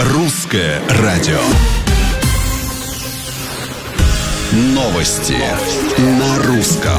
Русское радио. Новости на русском.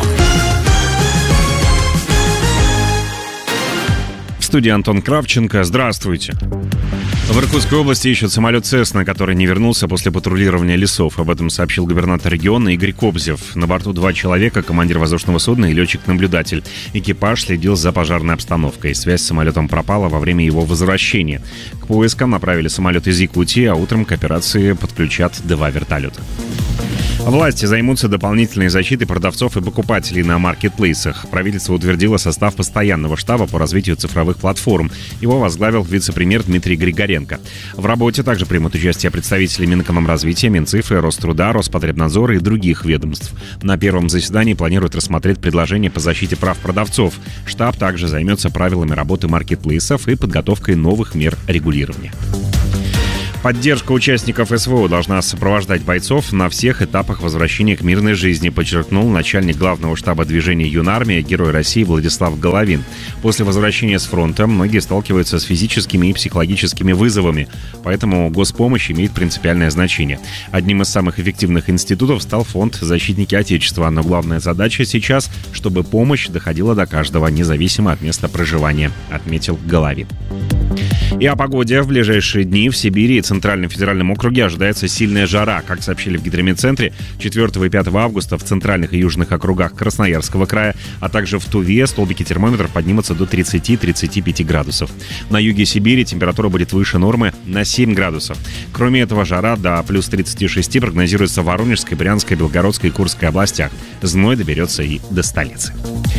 В студии Антон Кравченко. Здравствуйте. В Иркутской области ищут самолет «Цесна», который не вернулся после патрулирования лесов. Об этом сообщил губернатор региона Игорь Кобзев. На борту 2 человека, командир воздушного судна и летчик-наблюдатель. Экипаж следил за пожарной обстановкой. Связь с самолетом пропала во время его возвращения. К поискам направили самолет из Якутии, а утром к операции подключат 2 вертолета. Власти займутся дополнительной защитой продавцов и покупателей на маркетплейсах. Правительство утвердило состав постоянного штаба по развитию цифровых платформ. Его возглавил вице-премьер Дмитрий Григоренко. В работе также примут участие представители Минэкономразвития, Минцифры, Роструда, Роспотребнадзора и других ведомств. На первом заседании планируют рассмотреть предложения по защите прав продавцов. Штаб также займется правилами работы маркетплейсов и подготовкой новых мер регулирования. Поддержка участников СВО должна сопровождать бойцов на всех этапах возвращения к мирной жизни, подчеркнул начальник главного штаба движения «Юнармия», герой России Владислав Головин. После возвращения с фронта многие сталкиваются с физическими и психологическими вызовами, поэтому госпомощь имеет принципиальное значение. Одним из самых эффективных институтов стал фонд «Защитники Отечества», но главная задача сейчас, чтобы помощь доходила до каждого, независимо от места проживания, отметил Головин. И о погоде. В ближайшие дни в Сибири и Центральном федеральном округе ожидается сильная жара. Как сообщили в гидрометцентре, 4 и 5 августа в центральных и южных округах Красноярского края, а также в Туве столбики термометров поднимутся до 30-35 градусов. На юге Сибири температура будет выше нормы на 7 градусов. Кроме этого, жара до плюс 36 прогнозируется в Воронежской, Брянской, Белгородской и Курской областях. Зной доберется и до столицы.